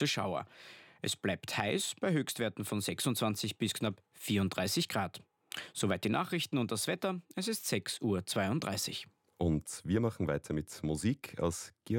Schauer. Es bleibt heiß bei Höchstwerten von 26 bis knapp 34 Grad. Soweit die Nachrichten und das Wetter. Es ist 6:32 Uhr. Und wir machen weiter mit Musik aus